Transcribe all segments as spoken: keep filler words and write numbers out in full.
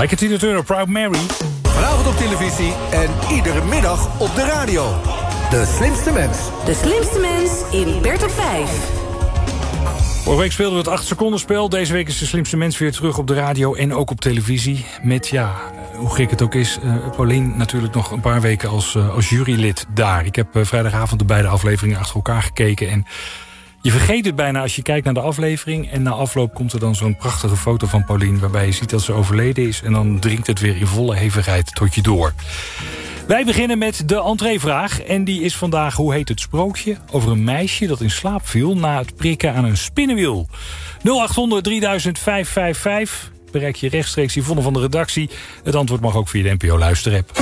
Like Tina Turner, Proud Mary. Vanavond op televisie en iedere middag op de radio. De slimste mens. De slimste mens in Bert op vijf. Vorige week speelden we het acht seconden spel. Deze week is de slimste mens weer terug op de radio en ook op televisie. Met, ja, hoe gek het ook is, uh, Paulien natuurlijk nog een paar weken als, uh, als jurylid daar. Ik heb uh, vrijdagavond de beide afleveringen achter elkaar gekeken. En je vergeet het bijna als je kijkt naar de aflevering. En na afloop komt er dan zo'n prachtige foto van Paulien, waarbij je ziet dat ze overleden is. En dan dringt het weer in volle hevigheid tot je door. Wij beginnen met de entreevraag. En die is vandaag, hoe heet het sprookje over een meisje dat in slaap viel na het prikken aan een spinnenwiel? nul acht honderd drieduizend vijfhonderdvijfenvijftig. Bereik je rechtstreeks Yvonne van de redactie. Het antwoord mag ook via de N P O Luisterapp.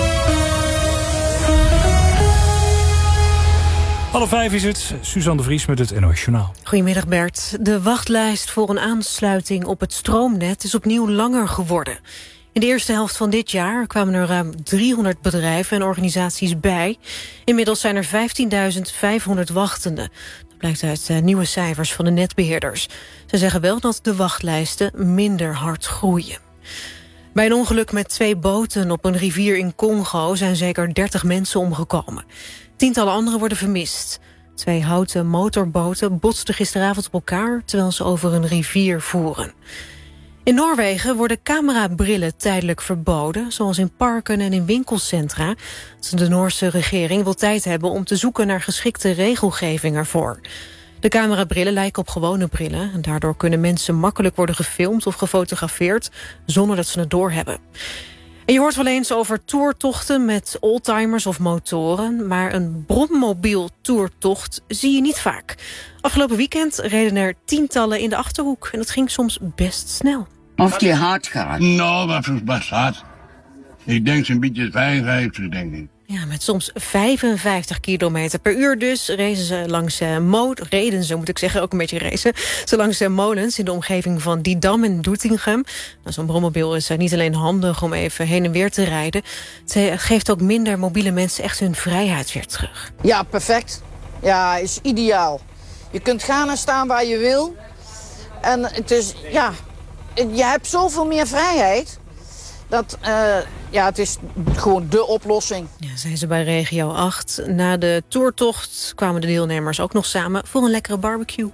Half vijf is het. Suzanne de Vries met het N O S Journaal. Goedemiddag Bert. De wachtlijst voor een aansluiting op het stroomnet is opnieuw langer geworden. In de eerste helft van dit jaar kwamen er ruim driehonderd bedrijven en organisaties bij. Inmiddels zijn er vijftienduizend vijfhonderd wachtenden. Dat blijkt uit uh, nieuwe cijfers van de netbeheerders. Ze zeggen wel dat de wachtlijsten minder hard groeien. Bij een ongeluk met twee boten op een rivier in Congo zijn zeker dertig mensen omgekomen. Tientallen anderen worden vermist. Twee houten motorboten botsten gisteravond op elkaar terwijl ze over een rivier voeren. In Noorwegen worden camerabrillen tijdelijk verboden, zoals in parken en in winkelcentra. De Noorse regering wil tijd hebben om te zoeken naar geschikte regelgeving ervoor. De camerabrillen lijken op gewone brillen en daardoor kunnen mensen makkelijk worden gefilmd of gefotografeerd zonder dat ze het doorhebben. En je hoort wel eens over toertochten met oldtimers of motoren, maar een brommobiel toertocht zie je niet vaak. Afgelopen weekend reden er tientallen in de Achterhoek en dat ging soms best snel. Of die hard gaat? Nou, dat is best hard. Ik denk zo'n beetje vijfenvijftig, denk ik. Ja, met soms vijfenvijftig kilometer per uur dus reden ze langs uh, mo- reden ze, moet ik zeggen, ook een beetje racen. Ze langs uh, molens in de omgeving van Didam en Doetinchem. Nou, zo'n brommobiel is uh, niet alleen handig om even heen en weer te rijden. Het uh, geeft ook minder mobiele mensen echt hun vrijheid weer terug. Ja, perfect. Ja, is ideaal. Je kunt gaan en staan waar je wil. En het is, ja, je hebt zoveel meer vrijheid. Dat, uh, ja, het is gewoon dé oplossing. Ja, zijn ze bij regio acht. Na de toertocht kwamen de deelnemers ook nog samen voor een lekkere barbecue.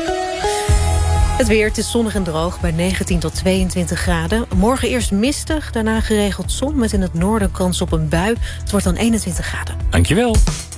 Het weer, het is zonnig en droog bij negentien tot tweeëntwintig graden. Morgen eerst mistig, daarna geregeld zon met in het noorden kans op een bui. Het wordt dan eenentwintig graden. Dankjewel.